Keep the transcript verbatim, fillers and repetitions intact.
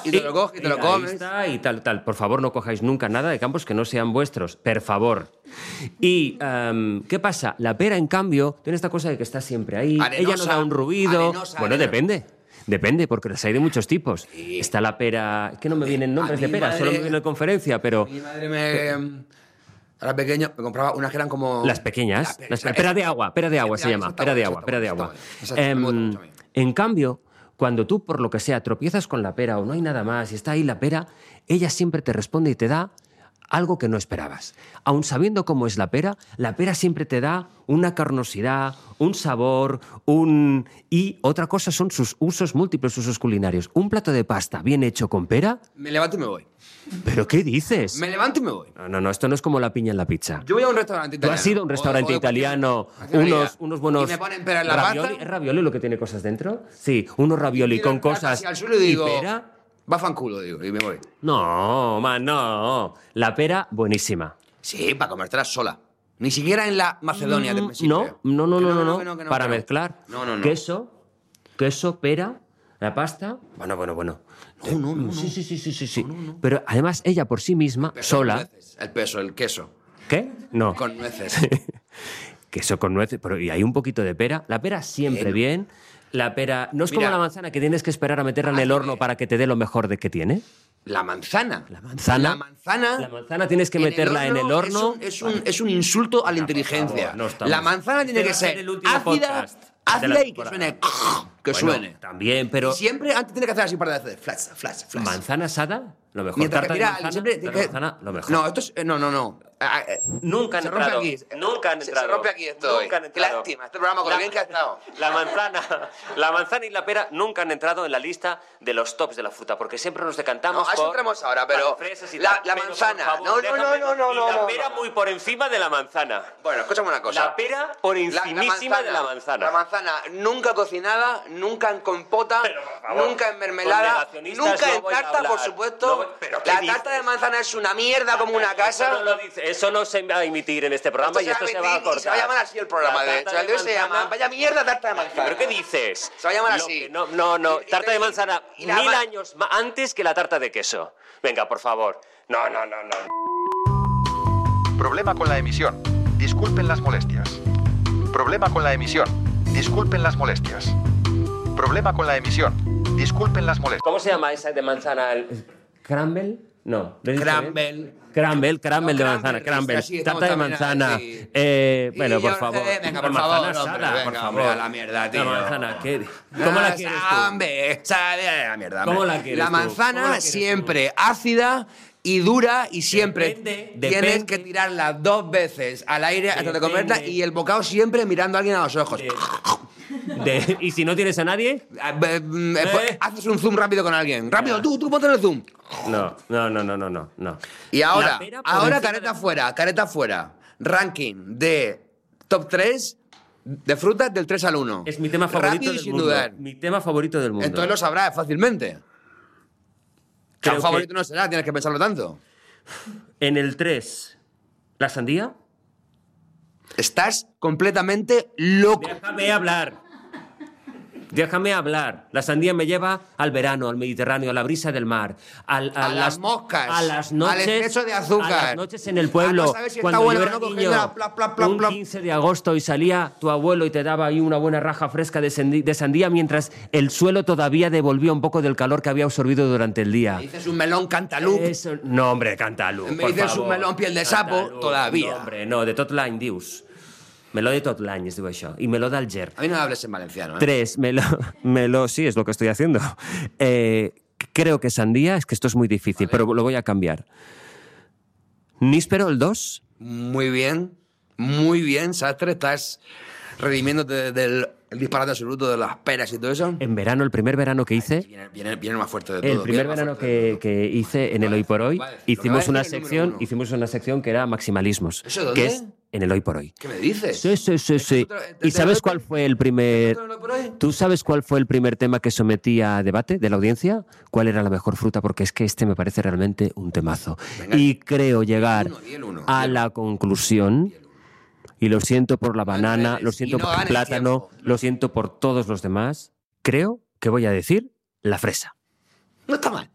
y te lo coges y te lo Ahí comes. está, y tal, tal. Por favor, no cojáis nunca nada de campos que no sean vuestros. Per favor. Y, um, ¿qué pasa? La pera, en cambio, tiene esta cosa de que está siempre ahí. Arenosa, ella no da un ruido. arenosa, bueno, arenosa. depende. Depende, porque las hay de muchos tipos. Sí. Está la pera... Que no me vienen nombres A de mi pera, madre- solo me viene en conferencia, pero... Mi madre me... Era pequeño, me compraba unas que eran como... Las pequeñas. La las- esa- pera de agua, pera de agua esa- se llama. esa está Pera de buena, agua, esa pera de está agua. buena, esa está Em, buena, me gusta mucho a mí. en cambio, cuando tú, por lo que sea, tropiezas con la pera o no hay nada más y está ahí la pera, ella siempre te responde y te da algo que no esperabas. Aun sabiendo cómo es la pera, la pera siempre te da una carnosidad, un sabor, un... Y otra cosa son sus usos, múltiples usos culinarios. Un plato de pasta bien hecho con pera... Me levanto y me voy. ¿Pero qué dices? Me levanto y me voy. No, no, no, esto no es como la piña en la pizza. Yo voy a un restaurante Tú italiano. has ido a un o- restaurante o de cualquier italiano, nacionalidad, unos, unos buenos... Y me ponen pera en la ravioli. pasta. ¿Es ravioli lo que tiene cosas dentro? Sí, unos ravioli tiro con el plato cosas así al suelo y digo, pera. va fanculo, digo, y me voy. No, man, no. La pera, buenísima. Sí, para comértela sola. Ni siquiera en la Macedonia del Mm, México. no, no, no, Que no, no, no, que que para que no. mezclar. No, no, no. Queso, queso, pera, la pasta. Bueno, bueno, bueno. No, no, no, Sí, sí, sí, sí, sí, sí. Pero además ella por sí misma, Peso con sola... nueces. El peso, el queso. ¿Qué? No. Con nueces. Queso con nueces, pero y hay un poquito de pera. La pera siempre Bueno. bien. La pera no es Mira. como la manzana que tienes que esperar a meterla en el Hazme- horno para que te dé lo mejor de que tiene. La manzana. La manzana. La manzana. La manzana tienes que meterla en el horno. Es un, es un, es un insulto a la inteligencia. favor, no estamos- La manzana tiene Este que va a ser ser el último ácida, podcast de ácida la y que temporada. suene. Que Bueno, suene. También, pero Y siempre antes tiene que hacer así un par de veces. Flash, flash, flash. manzana asada, lo mejor. Mientras que Tarta de tira, manzana, siempre tarta tiene de que- manzana, lo mejor. No, esto es. No, no, no. Ah, eh, Nunca han se rompe entrado. aquí. Nunca han Se- entrado. Se rompe aquí esto hoy. Nunca han Qué entrado. lástima. Este programa con lo bien que ha estado. La manzana, la manzana y la pera nunca han entrado en la lista de los tops de la fruta, porque siempre nos decantamos No, a eso por entramos ahora, pero las fresas y la- tal. la Pero, manzana. por favor, No, no, déjame- no, no, no, y la no, pera no. muy por encima de la manzana. Bueno, escúchame una cosa. La pera por encimísima de la manzana. La manzana nunca cocinada, nunca en compota, Pero, por favor, nunca en con mermelada, negacionistas nunca no en voy a tarta, hablar. por supuesto. No voy- ¿pero qué la dices? tarta de manzana es una mierda como una casa. Eso no, lo dice- eso no se va a emitir en este programa y esto se va a emitir cortar. y se va a llamar así el programa, La de tarta hecho. El de hoy se manzana- llama Vaya mierda tarta de manzana. ¿Pero qué dices? Se va a llamar Lo así. que no, no, no. Y- y- Tarta de y- manzana y la mil ma- años ma- antes que la tarta de queso. Venga, por favor. No, no, no, no. Problema con la emisión. Disculpen las molestias. Problema con la emisión. Disculpen las molestias. Problema con la emisión. Disculpen las molestias. ¿Cómo se llama esa de manzana? ¿El- ¿Crumble? No. ¿lo he dicho Crumble. bien? Crumble, crumble No, de crumble, manzana, crumble. sí, estamos Tarta de también manzana. ahí. Eh, bueno, Y por yo- favor. eh, venga, Una por favor, manzana hombre, asada, venga, por hombre, favor. a la mierda, tío. La manzana, ¿qué? ¿Cómo la quieres tú? Hombre, sabe a la mierda. ¿Cómo hombre. la quieres La tú? ¿Cómo la manzana quieres siempre ácida y dura y siempre Depende, tienes depende. que tirarla dos veces al aire antes de Depende. comerla y el bocado siempre mirando a alguien a los ojos. De- de- ¿Y si no tienes a nadie? Ah, be- mm, eh, ¿Eh? Haces un zoom rápido con alguien. Rápido, Ya. tú, tú ponte en el zoom. No, no, no, no, no, no. no. Y ahora, La pera por ahora encima careta de- fuera, careta fuera. Ranking de top tres de frutas del tres al uno. Es mi tema favorito Rápido y del sin mundo. dudar. Mi tema favorito del mundo. Entonces lo sabrás fácilmente. Que Creo un favorito que- no será, tienes que pensarlo tanto. En el tres, ¿la sandía? Estás completamente loco. Déjame hablar. Déjame hablar. La sandía me lleva al verano, al Mediterráneo, a la brisa del mar, al- a, A las moscas, a las al noches, exceso de azúcar, a las noches en el pueblo. a no saber si está Cuando bueno yo o era no, niño, cogerla, plap, plap, plap, un plap. quince de agosto y salía tu abuelo y te daba ahí una buena raja fresca de, sandí- de sandía mientras el suelo todavía devolvía un poco del calor que había absorbido durante el día. Me dices un melón cantaloup. Eso, no, hombre, Cantaloup. Me por dices un favor. melón piel de sapo, Cantaloup, todavía. No, hombre, no, de tot l'any, dius. Meló de tot l'any, es diu això. I meló d'Alger. A mí no me hables en valenciano, ¿eh? Tres, meló, meló, sí, es lo que estoy haciendo. Eh, creo que sandía, es que esto es muy difícil, pero lo voy a cambiar. Níspero, el dos. Muy bien, muy bien, Sastre. Estás redimiéndote del el disparate absoluto de las peras y todo eso. En verano, el primer verano que hice, Viene, viene, viene más fuerte de todo. el primer viene más verano fuerte de que, todo. que hice en el Hoy por Hoy, Vale, lo que va a hicimos decir una el número sección, uno. hicimos una sección que era maximalismos. ¿Eso dónde? Que es en el Hoy por Hoy. ¿Qué me dices? Sí, sí, sí, sí. ¿Esto te- te- ¿Y sabes te- cuál fue el primer... ¿Esto no lo por ahí? ¿Tú sabes cuál fue el primer tema que sometí a debate de la audiencia? ¿Cuál era la mejor fruta? Porque es que este me parece realmente un temazo. Venga. Y creo llegar uno, di el uno, a di el la conclusión, y lo siento por la banana, enredes lo siento y no por el ganes plátano, tiempo. lo siento por todos los demás, creo que voy a decir la fresa. No está mal.